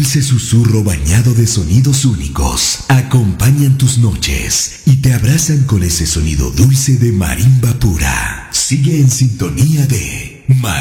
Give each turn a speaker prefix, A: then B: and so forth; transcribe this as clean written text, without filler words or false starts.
A: dulce susurro bañado de sonidos únicos acompañan tus noches y te abrazan con ese sonido dulce de marimba pura. Sigue en sintonía de